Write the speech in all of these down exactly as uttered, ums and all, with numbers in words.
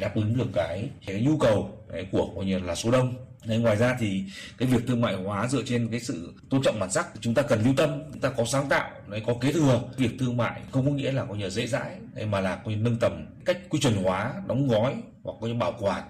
đáp ứng được cái, cái nhu cầu đấy, của coi như là số đông. Đấy, ngoài ra thì cái việc thương mại hóa dựa trên cái sự tôn trọng bản sắc, chúng ta cần lưu tâm, chúng ta có sáng tạo, đấy, có kế thừa. Việc thương mại không có nghĩa là coi như dễ dãi, đấy, mà là coi như nâng tầm cách quy chuẩn hóa, đóng gói hoặc coi như bảo quản.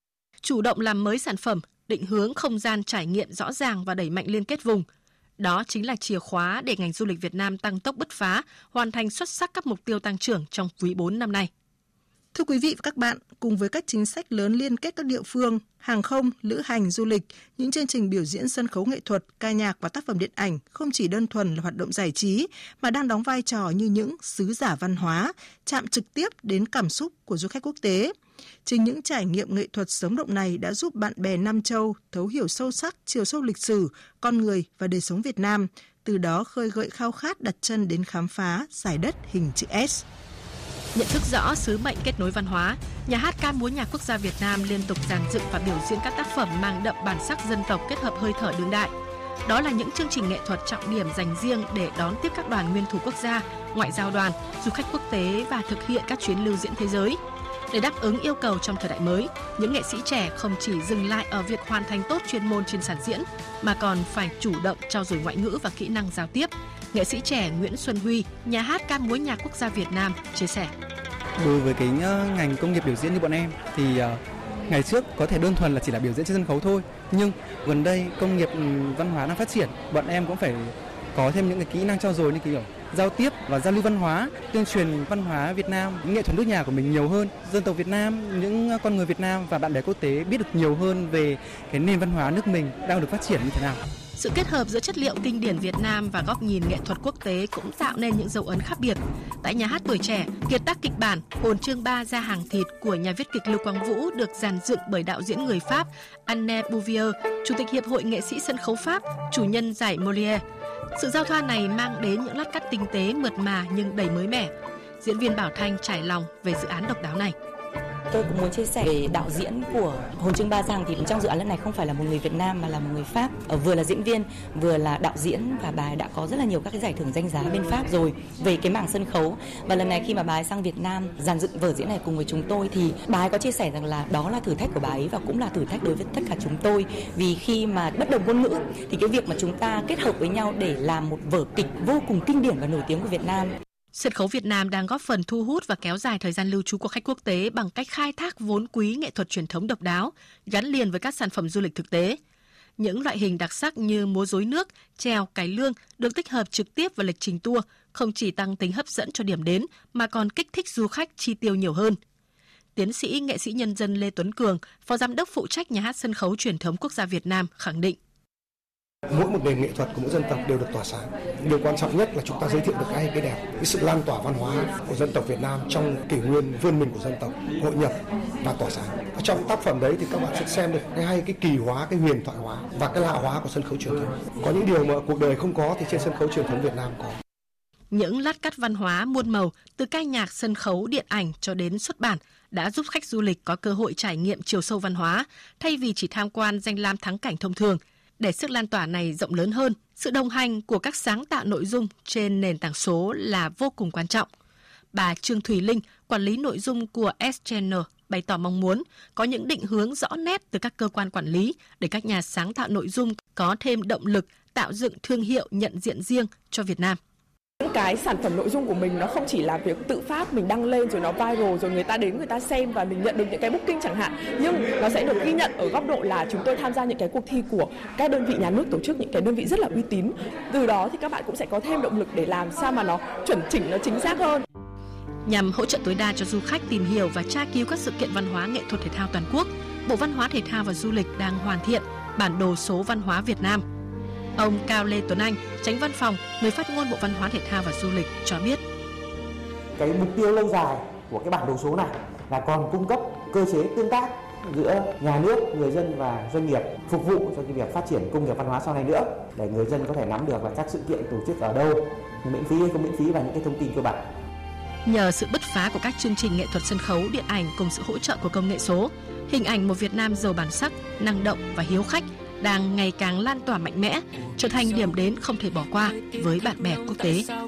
Chủ động làm mới sản phẩm, định hướng không gian trải nghiệm rõ ràng và đẩy mạnh liên kết vùng. Đó chính là chìa khóa để ngành du lịch Việt Nam tăng tốc bứt phá, hoàn thành xuất sắc các mục tiêu tăng trưởng trong quý bốn năm nay. Thưa quý vị và các bạn, cùng với các chính sách lớn liên kết các địa phương, hàng không, lữ hành, du lịch, những chương trình biểu diễn sân khấu nghệ thuật, ca nhạc và tác phẩm điện ảnh không chỉ đơn thuần là hoạt động giải trí mà đang đóng vai trò như những sứ giả văn hóa, chạm trực tiếp đến cảm xúc của du khách quốc tế. Chính những trải nghiệm nghệ thuật sống động này đã giúp bạn bè Nam Châu thấu hiểu sâu sắc chiều sâu lịch sử, con người và đời sống Việt Nam, từ đó khơi gợi khao khát đặt chân đến khám phá giải đất hình chữ S. Nhận thức rõ sứ mệnh kết nối văn hóa, Nhà hát ca múa nhạc quốc gia Việt Nam liên tục dàn dựng và biểu diễn các tác phẩm mang đậm bản sắc dân tộc kết hợp hơi thở đương đại. Đó là những chương trình nghệ thuật trọng điểm dành riêng để đón tiếp các đoàn nguyên thủ quốc gia, ngoại giao đoàn, du khách quốc tế và thực hiện các chuyến lưu diễn thế giới. Để đáp ứng yêu cầu trong thời đại mới, những nghệ sĩ trẻ không chỉ dừng lại ở việc hoàn thành tốt chuyên môn trên sàn diễn, mà còn phải chủ động trau dồi ngoại ngữ và kỹ năng giao tiếp. Nghệ sĩ trẻ Nguyễn Xuân Huy, Nhà hát ca múa nhạc quốc gia Việt Nam chia sẻ. Đối với cái ngành công nghiệp biểu diễn như bọn em thì uh, ngày trước có thể đơn thuần là chỉ là biểu diễn trên sân khấu thôi, nhưng gần đây công nghiệp văn hóa đang phát triển, bọn em cũng phải có thêm những cái kỹ năng trau dồi như kiểu giao tiếp và giao lưu văn hóa, tuyên truyền văn hóa Việt Nam, những nghệ thuật nước nhà của mình nhiều hơn, dân tộc Việt Nam, những con người Việt Nam và bạn bè quốc tế biết được nhiều hơn về cái nền văn hóa nước mình đang được phát triển như thế nào. Sự kết hợp giữa chất liệu kinh điển Việt Nam và góc nhìn nghệ thuật quốc tế cũng tạo nên những dấu ấn khác biệt. Tại Nhà hát Tuổi Trẻ, kiệt tác kịch bản Hồn chương ba ra hàng thịt của nhà viết kịch Lưu Quang Vũ được dàn dựng bởi đạo diễn người Pháp Anne Bouvier, Chủ tịch Hiệp hội Nghệ sĩ sân khấu Pháp, chủ nhân giải Molière. Sự giao thoa này mang đến những lát cắt tinh tế mượt mà nhưng đầy mới mẻ. Diễn viên Bảo Thanh trải lòng về dự án độc đáo này. Tôi cũng muốn chia sẻ về đạo diễn của Hồn chương ba rằng thì trong dự án lần này không phải là một người Việt Nam mà là một người Pháp, vừa là diễn viên vừa là đạo diễn, và bà ấy đã có rất là nhiều các cái giải thưởng danh giá bên Pháp rồi về cái mảng sân khấu. Và lần này khi mà bà ấy sang Việt Nam dàn dựng vở diễn này cùng với chúng tôi thì bà ấy có chia sẻ rằng là đó là thử thách của bà ấy và cũng là thử thách đối với tất cả chúng tôi, vì khi mà bất đồng ngôn ngữ thì cái việc mà chúng ta kết hợp với nhau để làm một vở kịch vô cùng kinh điển và nổi tiếng của Việt Nam. Sân khấu Việt Nam đang góp phần thu hút và kéo dài thời gian lưu trú của khách quốc tế bằng cách khai thác vốn quý nghệ thuật truyền thống độc đáo, gắn liền với các sản phẩm du lịch thực tế. Những loại hình đặc sắc như múa rối nước, chèo, cải lương được tích hợp trực tiếp vào lịch trình tour, không chỉ tăng tính hấp dẫn cho điểm đến mà còn kích thích du khách chi tiêu nhiều hơn. Tiến sĩ nghệ sĩ nhân dân Lê Tuấn Cường, Phó Giám đốc phụ trách Nhà hát Sân khấu Truyền thống Quốc gia Việt Nam khẳng định. Mỗi một nền nghệ thuật của mỗi dân tộc đều được tỏa sáng. Điều quan trọng nhất là chúng ta giới thiệu được cái hay cái đẹp, cái sự lan tỏa văn hóa của dân tộc Việt Nam trong kỷ nguyên vươn mình của dân tộc, hội nhập và tỏa sáng. Ở trong tác phẩm đấy thì các bạn sẽ xem được cái hay, cái kỳ hóa, cái huyền thoại hóa và cái lạ hóa của sân khấu truyền thống. Có những điều mà cuộc đời không có thì trên sân khấu truyền thống Việt Nam có. Những lát cắt văn hóa muôn màu từ ca nhạc, sân khấu, điện ảnh cho đến xuất bản đã giúp khách du lịch có cơ hội trải nghiệm chiều sâu văn hóa thay vì chỉ tham quan danh lam thắng cảnh thông thường. Để sức lan tỏa này rộng lớn hơn, sự đồng hành của các sáng tạo nội dung trên nền tảng số là vô cùng quan trọng. Bà Trương Thùy Linh, quản lý nội dung của S-Channel, bày tỏ mong muốn có những định hướng rõ nét từ các cơ quan quản lý để các nhà sáng tạo nội dung có thêm động lực tạo dựng thương hiệu nhận diện riêng cho Việt Nam. Những cái sản phẩm nội dung của mình nó không chỉ là việc tự phát mình đăng lên rồi nó viral rồi người ta đến người ta xem và mình nhận được những cái booking chẳng hạn, nhưng nó sẽ được ghi nhận ở góc độ là chúng tôi tham gia những cái cuộc thi của các đơn vị nhà nước tổ chức, những cái đơn vị rất là uy tín. Từ đó thì các bạn cũng sẽ có thêm động lực để làm sao mà nó chuẩn chỉnh, nó chính xác hơn. Nhằm hỗ trợ tối đa cho du khách tìm hiểu và tra cứu các sự kiện văn hóa nghệ thuật thể thao toàn quốc, Bộ Văn hóa Thể thao và Du lịch đang hoàn thiện bản đồ số văn hóa Việt Nam. Ông Cao Lê Tuấn Anh, Chánh Văn phòng, người phát ngôn Bộ Văn hóa Thể thao và Du lịch cho biết. Cái mục tiêu lâu dài của cái bản đồ số này là còn cung cấp cơ chế tương tác giữa nhà nước, người dân và doanh nghiệp, phục vụ cho cái việc phát triển công nghiệp văn hóa sau này nữa, để người dân có thể nắm được là các sự kiện tổ chức ở đâu, miễn phí hay không miễn phí và những cái thông tin cơ bản. Nhờ sự bứt phá của các chương trình nghệ thuật sân khấu, điện ảnh cùng sự hỗ trợ của công nghệ số, hình ảnh một Việt Nam giàu bản sắc, năng động và hiếu khách đang ngày càng lan tỏa mạnh mẽ, trở thành điểm đến không thể bỏ qua với bạn bè quốc tế.